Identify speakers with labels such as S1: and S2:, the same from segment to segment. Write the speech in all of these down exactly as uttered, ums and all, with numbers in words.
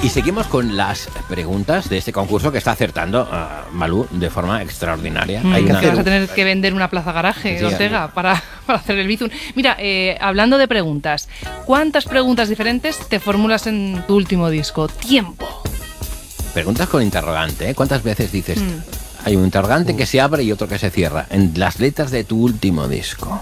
S1: Y seguimos con las preguntas de este concurso que está acertando uh, Malú de forma extraordinaria.
S2: Mm,
S1: Hay
S2: que
S1: una...
S2: vas a tener que vender una plaza garaje,
S1: Sí,
S2: Ortega, para, para hacer el bizum. Mira, eh, hablando de preguntas, ¿cuántas preguntas diferentes te formulas en tu último disco? ¡Tiempo!
S1: Preguntas con interrogante, ¿eh? ¿Cuántas veces dices?
S2: Mm.
S1: Hay un interrogante que se abre y otro que se cierra. En las letras de tu último disco.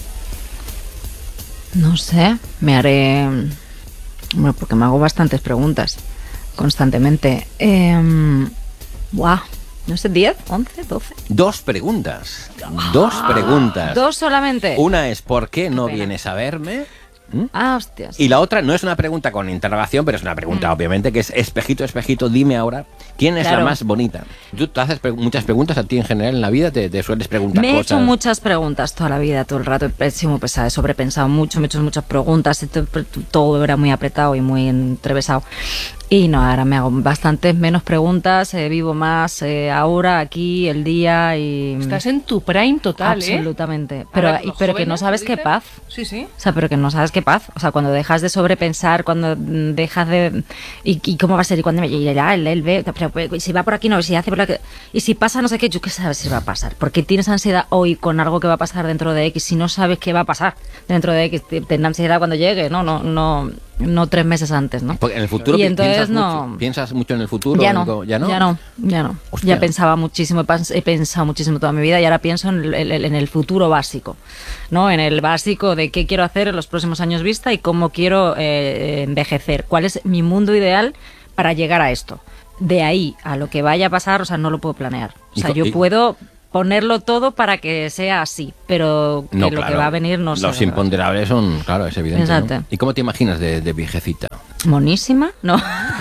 S3: No sé, me haré... Bueno, porque me hago bastantes preguntas constantemente. Eh, buah, no sé, ¿diez, once, doce?
S1: Dos preguntas. Dos preguntas.
S3: ¿Dos solamente?
S1: Una es ¿por qué no
S3: Pena.
S1: vienes a verme? ¿Mm?
S3: Ah, hostias.
S1: Y la otra no es una pregunta con interrogación, pero es una pregunta,
S3: Mm.
S1: obviamente, que es espejito, espejito, dime ahora, ¿quién es
S3: Claro.
S1: la más bonita? Tú te haces pre- muchas preguntas a ti en general en la vida, te, te sueles preguntar
S3: Me he
S1: cosas.
S3: hecho muchas preguntas toda la vida, todo el rato. He sido muy pesada, he sobrepensado mucho, me he hecho muchas preguntas. y to- Todo era muy apretado y muy entrevesado. Y no, ahora me hago bastantes menos preguntas, eh, vivo más eh, ahora, aquí, el día y...
S2: Estás en tu prime total, ¿eh?
S3: Absolutamente. Pero,
S2: A ver,
S3: y-
S2: los
S3: pero que no
S2: jóvenes
S3: sabes
S2: lo
S3: qué
S2: dicen.
S3: paz.
S2: Sí, sí.
S3: O sea, pero que no sabes qué paz. O sea, cuando dejas de sobrepensar, cuando mm, dejas de... ¿Y, y cómo va a ser? ¿Y cuándo me y ya, él, él ve? Pero, pero, y si va por aquí, no, y si hace por aquí... Y si pasa no sé qué, yo qué sabes si va a pasar. ¿Por qué tienes ansiedad hoy con algo que va a pasar dentro de X si no sabes qué va a pasar dentro de X? Ten ansiedad cuando llegue, ¿no? No, no, no tres meses antes, ¿no?
S1: Porque en el futuro
S3: Y
S1: pi-
S3: entonces
S1: piensas,
S3: no-
S1: mucho, piensas mucho en el futuro.
S3: Ya
S1: en
S3: no,
S1: co- ya no.
S3: ya no, ya no.
S1: Hostia.
S3: Ya pensaba muchísimo, he pens- he pensado muchísimo toda mi vida y ahora pienso en el, el- en el futuro básico, ¿no? En el básico de qué quiero hacer en los próximos años vista y cómo quiero eh, envejecer. ¿Cuál es mi mundo ideal para llegar a esto? De ahí a lo que vaya a pasar, o sea, no lo puedo planear. O
S1: Y
S3: sea,
S1: co-
S3: yo
S1: y-
S3: puedo ponerlo todo para que sea así, pero que
S1: No,
S3: lo
S1: claro.
S3: que va a venir no sé.
S1: Los
S3: ¿verdad?
S1: imponderables son, claro, es evidente. ¿no?
S3: Exacto.
S1: ¿Y cómo te imaginas de, de viejecita?
S3: ¿Monísima? No.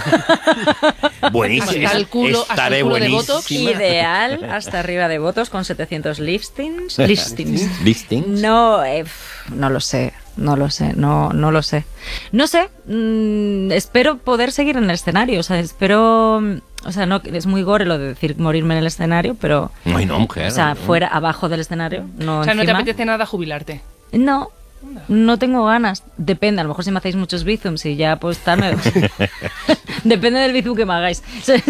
S1: Buenísimo.
S2: Hasta el culo, hasta el culo de Botox.
S3: Ideal, hasta arriba de votos con setecientos listings. Listings.
S1: Listings.
S3: No, eh, pf, no lo sé, no lo sé, no, no lo sé. No sé, mm, espero poder seguir en el escenario, o sea, espero, mm, o sea, no, es muy gore lo de decir morirme en el escenario, pero,
S1: Ay, no, mujer.
S3: o sea,
S1: no.
S3: fuera, abajo del escenario, no
S2: O sea, no te
S3: encima.
S2: apetece nada jubilarte.
S3: No, no tengo ganas. Depende, a lo mejor si me hacéis muchos bizums y ya pues tal, me... Depende del bizum que me hagáis.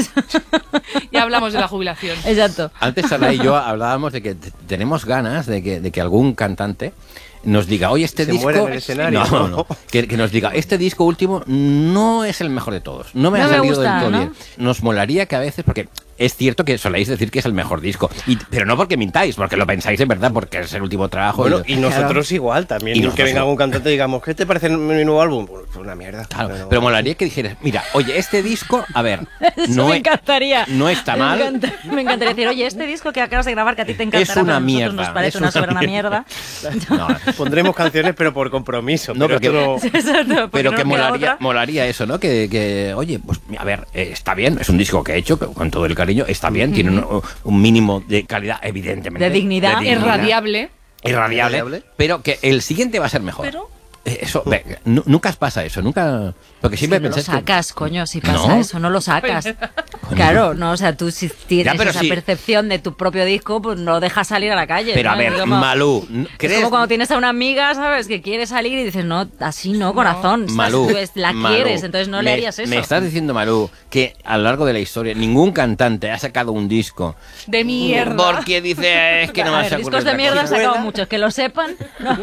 S2: Ya hablamos de la jubilación.
S3: Exacto.
S1: Antes Sara y yo hablábamos de que t- tenemos ganas de que, de que algún cantante nos diga, oye, este
S4: Se
S1: disco...
S4: muere en el escenario.
S1: No, no, que, que nos diga, este disco último no es el mejor de todos. No me
S3: No
S1: ha
S3: me
S1: salido
S3: gusta,
S1: del todo
S3: ¿no?
S1: bien. Nos molaría que a veces, porque es cierto que soléis decir que es el mejor disco, y, pero no porque mintáis, porque lo pensáis en verdad, porque es el último trabajo.
S4: Bueno,
S1: y,
S4: y nosotros igual también.
S1: Y
S4: que
S1: nosotros-
S4: venga algún cantante y digamos, ¿qué te parece mi nuevo álbum? Pues una mierda.
S1: Claro,
S4: Pero-
S1: pero molaría que dijeras, mira, oye, este disco, a ver,
S3: Eso
S1: no,
S3: me
S1: e-
S3: encantaría.
S1: no está
S3: Me
S1: mal.
S3: encanta- me encantaría decir, oye, este disco que acabas de grabar que a ti te encantará,
S1: Es una
S3: pero a nosotros
S1: mierda,
S3: nos parece
S1: es
S3: una
S1: una
S3: soberana
S1: mierda.
S3: mierda.
S1: No,
S4: Pondremos canciones, pero por compromiso.
S1: No,
S4: pero
S1: pero
S4: esto
S1: que-
S4: no-
S3: Exacto, porque
S1: pero
S3: no
S1: que
S3: nos queda
S1: molaría,
S3: otra.
S1: molaría eso, ¿no? Que, que, oye, pues a ver, eh, está bien, es un disco que he hecho que- con todo el cariño, está bien, tiene un, un mínimo de calidad, evidentemente.
S3: De dignidad.
S2: Es radiable.
S1: Irradiable,
S4: Irradiable.
S1: pero que el siguiente va a ser mejor.
S2: Pero-
S1: Eh, Eso, ve, nu- nunca os pasa eso, nunca... Porque siempre
S3: Si no lo
S1: pensáis que-
S3: sacas, coño, si pasa
S1: ¿No?
S3: eso, no lo sacas. Claro, no, o sea, tú si tienes
S1: Ya, pero
S3: esa
S1: sí.
S3: percepción de tu propio disco, pues no lo dejas salir a la calle.
S1: Pero
S3: ¿no?
S1: a ver,
S3: Es como-
S1: Malú,
S3: Es
S1: ¿crees...?
S3: como cuando tienes a una amiga, ¿sabes? Que quiere salir y dices, no, así no, corazón. ¿sabes?
S1: Malú,
S3: Tú es- la
S1: Malú,
S3: quieres, entonces no le
S1: me-
S3: harías eso.
S1: Me estás diciendo, Malú, que a lo largo de la historia ningún cantante ha sacado un disco
S2: De mierda.
S1: porque dice, es que no me
S3: A
S1: vas
S3: ver,
S1: a
S3: discos de mierda han sacado muchos, que lo sepan. No.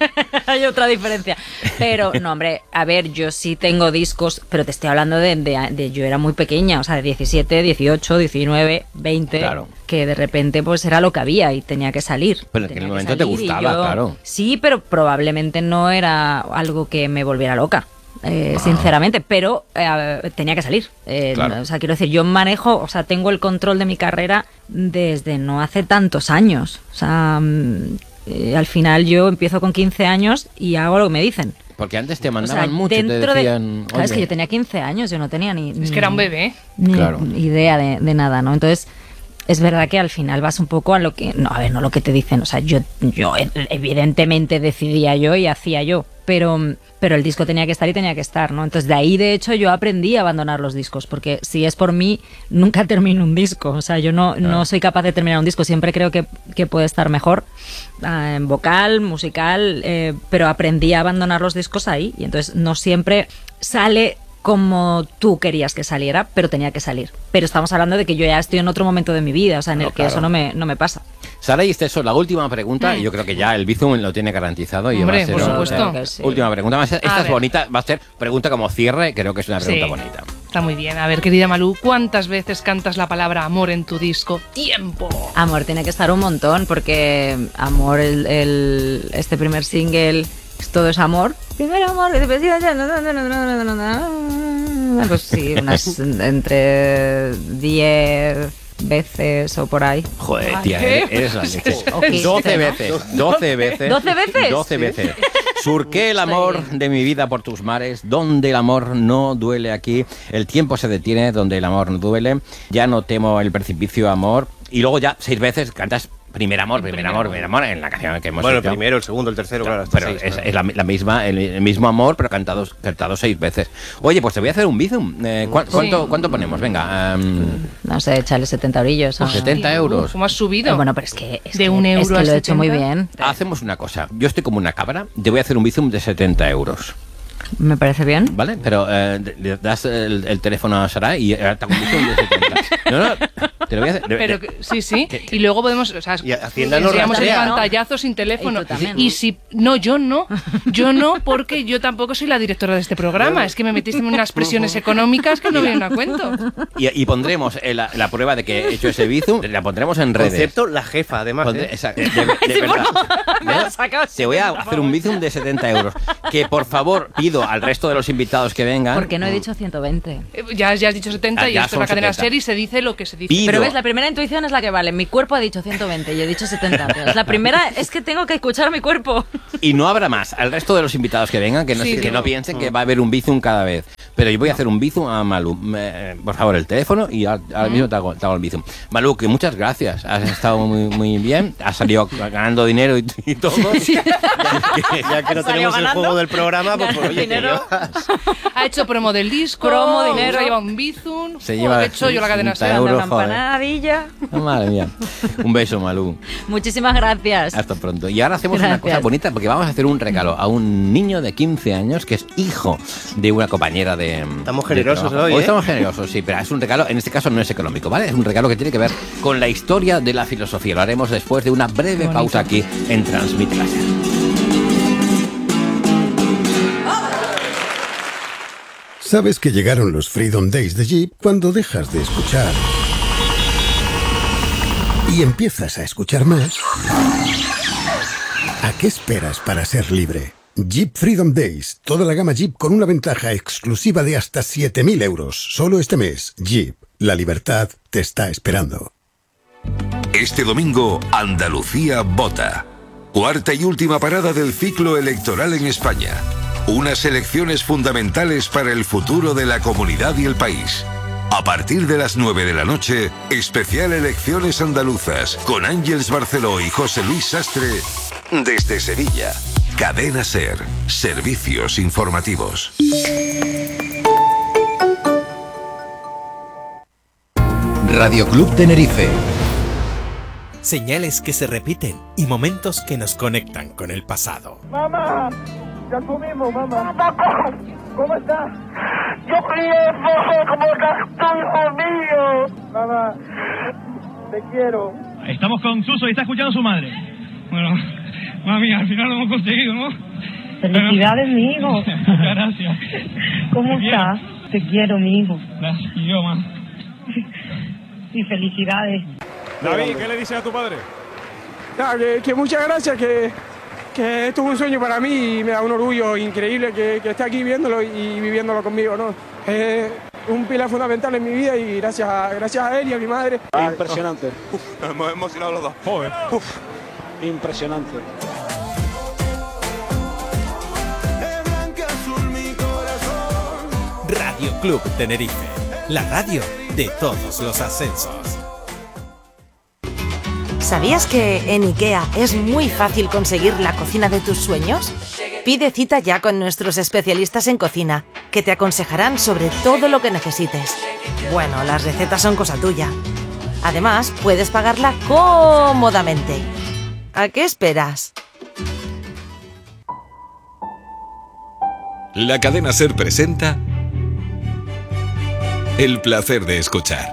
S3: Hay otra diferencia. Pero, no, hombre, a ver, yo sí tengo discos, pero te estoy hablando de, de, de- yo era muy pequeña, o sea, de diecisiete, dieciocho, diecinueve, veinte,
S1: Claro.
S3: que de repente pues era lo que había y tenía que salir.
S1: Pero en
S3: Tenía
S1: aquel
S3: que
S1: momento te
S3: salir y
S1: gustaba, claro.
S3: Sí, pero probablemente no era algo que me volviera loca. eh,
S1: Ah.
S3: sinceramente, pero eh, tenía que salir. Eh,
S1: Claro.
S3: O sea, quiero decir, yo manejo, o sea, tengo el control de mi carrera desde no hace tantos años. O sea, mm, eh, al final yo empiezo con quince años y hago lo que me dicen.
S1: Porque antes te
S3: O sea,
S1: mandaban mucho, te
S3: dentro
S1: decían...
S3: de... Claro, es
S1: "Oye".
S3: que yo tenía quince años, yo no tenía ni...
S2: Es que era un bebé.
S3: Ni
S1: Claro.
S3: idea de, de nada, ¿no? Entonces, es verdad que al final vas un poco a lo que... No, a ver, no lo que te dicen. O sea, yo, yo evidentemente decidía yo y hacía yo. Pero, pero el disco tenía que estar y tenía que estar, ¿no? Entonces, de ahí, de hecho, yo aprendí a abandonar los discos. Porque si es por mí, nunca termino un disco. O sea, yo no, no soy capaz de terminar un disco. Siempre creo que, que puede estar mejor. eh, en vocal, musical. eh, pero aprendí a abandonar los discos ahí. Y entonces, no siempre sale como tú querías que saliera, pero tenía que salir. Pero estamos hablando de que yo ya estoy en otro momento de mi vida, o sea, en
S1: No,
S3: el que
S1: claro.
S3: eso no me, no me pasa.
S1: Sara y Esteso, la última pregunta,
S2: Mm.
S1: y yo creo que ya el Bizum lo tiene garantizado. Y
S2: Hombre,
S1: va a ser
S2: por
S1: una-
S2: supuesto.
S3: que sí.
S1: Última pregunta, va a ser-
S2: A
S1: esta es
S2: ver.
S1: bonita, va a ser pregunta como cierre, creo que es una pregunta
S2: Sí.
S1: bonita.
S2: Está muy bien. A ver, querida Malú, ¿cuántas veces cantas la palabra amor en tu disco? ¡Tiempo!
S3: Amor tiene que estar un montón, porque Amor, el, el- este primer single, todo es amor. Primer amor, pues sí, unas entre diez veces o por ahí.
S1: Joder,
S2: Ay,
S1: tía,
S2: ¿qué?
S1: eres, eres la leche.
S3: O quince,
S1: doce
S3: ¿no?
S1: veces, doce veces.
S3: ¿doce veces?
S1: doce veces. Surqué el amor de mi vida por tus mares, donde el amor no duele aquí. El tiempo se detiene donde el amor no duele. Ya no temo el precipicio, amor. Y luego ya seis veces cantas primer amor, primer amor, primer amor en la canción que hemos
S4: Bueno, el
S1: hecho.
S4: primero, el segundo, el tercero, claro. hasta
S1: Pero
S4: seis,
S1: es,
S4: claro.
S1: es la, la misma, el, el mismo amor, pero cantado, cantado seis veces. Oye, pues te voy a hacer un bizum. Eh, ¿cu- cuánto, ¿Cuánto ponemos? Venga, um,
S3: No sé, echarle setenta orillos. a-
S1: setenta euros.
S2: ¿Cómo has subido?
S3: Eh, bueno, pero es que, es
S2: De
S3: que-
S2: un
S3: es
S2: euro
S3: que
S2: a
S3: lo he hecho muy
S2: setenta.
S3: bien.
S1: Hacemos una cosa. Yo estoy como una cabra. Te voy a hacer un bizum de setenta euros.
S3: Me parece bien.
S1: ¿Vale? Pero eh, le das el, el teléfono a Sara y eh, te hago un bizum de setenta. No, no, te lo voy a hacer.
S2: Pero que- sí, sí. Y luego podemos, o sea,
S4: Y Hacienda nos
S2: enseñamos el
S4: rastrea, ¿no?
S2: pantallazo sin teléfono.
S3: Y tú también.
S2: Y si no, yo no, yo no, porque yo tampoco soy la directora de este programa. Es que me metiste en unas presiones económicas que no vienen a cuento.
S1: Y, y pondremos eh, la, la prueba de que he hecho ese bizum, la pondremos en redes.
S4: Concepto, la jefa, además.
S1: Pondré-
S4: ¿eh?
S1: esa- de, de- de verdad. ¿No? Te voy a hacer un bizum de setenta euros. Que por favor pido al resto de los invitados que vengan.
S3: Porque no he dicho ciento veinte.
S2: Eh, Ya, ya has dicho setenta
S1: Ah,
S2: y
S1: ya
S2: esto es la
S1: son
S2: cadena
S1: setenta.
S2: ser y se dice lo que se dice.
S1: Pido.
S3: Pero ves, la primera intuición es la que vale. Mi cuerpo ha dicho ciento veinte y he dicho setenta. Entonces, la primera es que tengo que escuchar mi cuerpo.
S1: Y no habrá más. Al resto de los invitados que vengan, que no,
S2: Sí,
S1: que
S2: no.
S1: no piensen que va a haber un bizum cada vez. Pero yo voy a hacer un bizum a Malú. Me- por favor, el teléfono y al, al mismo te hago, te hago el bizum. Malú, que muchas gracias. Has estado muy, muy bien. Has salido ganando dinero y, y todo.
S4: Ya que no
S3: Salió
S4: tenemos el
S3: ganando.
S4: juego del programa, pues, pues oye, que
S3: Dinero.
S4: llevas.
S2: Ha hecho promo del disco,
S3: Promo, dinero.
S2: se lleva un bizum,
S1: Se
S2: joder,
S1: lleva
S2: he hecho yo la cadena
S1: setenta
S2: ser.
S1: euros.
S3: Una
S1: joder.
S3: empanadilla.
S1: Oh, madre mía. Un beso, Malú.
S3: Muchísimas gracias.
S1: Hasta pronto. Y ahora hacemos una
S3: Gracias.
S1: cosa bonita porque vamos a hacer un regalo a un niño de quince años que es hijo de una compañera de.
S4: Estamos
S1: de
S4: generosos
S1: trabajo.
S4: hoy, ¿eh?
S1: estamos generosos, sí, pero es un regalo, en este caso no es económico, ¿vale? Es un regalo que tiene que ver con la historia de la filosofía. Lo haremos después de una breve
S2: bonito.
S1: pausa aquí en Transmite Láser.
S5: Sabes que llegaron los Freedom Days de Jeep cuando dejas de escuchar y empiezas a escuchar más. ¿A qué esperas para ser libre? Jeep Freedom Days, toda la gama Jeep con una ventaja exclusiva de hasta siete mil euros. Solo este mes, Jeep, la libertad te está esperando.
S6: Este domingo, Andalucía vota. Cuarta y última parada del ciclo electoral en España. Unas elecciones fundamentales para el futuro de la comunidad y el país. A partir de las nueve de la noche, especial Elecciones Andaluzas con Ángeles Barceló y José Luis Sastre desde Sevilla. Cadena Ser, servicios informativos.
S7: Radio Club Tenerife.
S8: Señales que se repiten y momentos que nos conectan con el pasado.
S9: Mamá, ya comimos, mamá. ¿Cómo estás? Yo bien, José, ¿cómo estás tú, hijo mío? Mamá, te quiero.
S10: Estamos con Suso y está escuchando a su madre. Bueno, mami, al final lo hemos conseguido, ¿no?
S9: Felicidades, mi hijo.
S10: Muchas gracias.
S9: ¿Cómo
S10: Bien.
S9: estás? Te quiero, mi hijo.
S10: Gracias, y yo, más.
S9: Y felicidades.
S10: David, ¿qué le dices a tu padre?
S9: Nada, que, que muchas gracias, que, que esto es un sueño para mí y me da un orgullo increíble que, que esté aquí viéndolo y viviéndolo conmigo, ¿no? Es un pilar fundamental en mi vida y gracias a, gracias a él y a mi madre.
S10: Impresionante.
S6: Nos hemos emocionado los dos.
S10: Joder. Impresionante.
S8: Radio Club Tenerife, la radio de todos los ascensos.
S11: ¿Sabías que en IKEA es muy fácil conseguir la cocina de tus sueños? Pide cita ya con nuestros especialistas en cocina, que te aconsejarán sobre todo lo que necesites. Bueno, las recetas son cosa tuya. Además, puedes pagarla cómodamente. ¿A qué esperas?
S6: La cadena Ser presenta El placer de escuchar.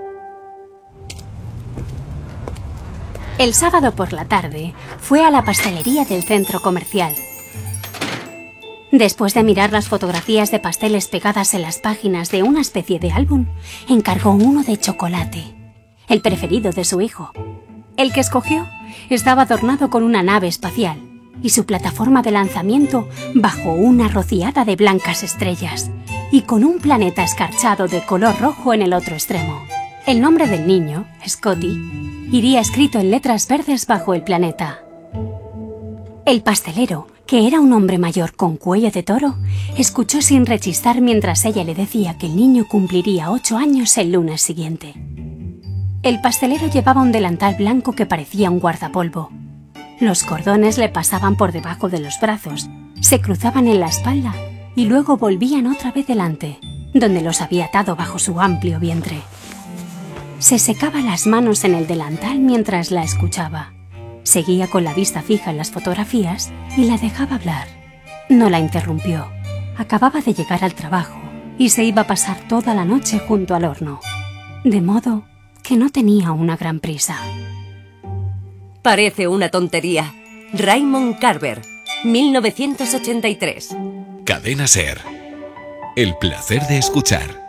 S12: El sábado por la tarde fue a la pastelería del centro comercial. Después de mirar las fotografías de pasteles pegadas en las páginas de una especie de álbum, encargó uno de chocolate, el preferido de su hijo. El que escogió estaba adornado con una nave espacial y su plataforma de lanzamiento bajo una rociada de blancas estrellas y con un planeta escarchado de color rojo en el otro extremo. El nombre del niño, Scotty, iría escrito en letras verdes bajo el planeta. El pastelero, que era un hombre mayor con cuello de toro, escuchó sin rechistar mientras ella le decía que el niño cumpliría ocho años el lunes siguiente. El pastelero llevaba un delantal blanco que parecía un guardapolvo. Los cordones le pasaban por debajo de los brazos, se cruzaban en la espalda y luego volvían otra vez delante, donde los había atado bajo su amplio vientre. Se secaba las manos en el delantal mientras la escuchaba. Seguía con la vista fija en las fotografías y la dejaba hablar. No la interrumpió. Acababa de llegar al trabajo y se iba a pasar toda la noche junto al horno. De modo que no tenía una gran prisa.
S13: Parece una tontería. Raymond Carver, mil novecientos ochenta y tres.
S6: Cadena SER. El placer de escuchar.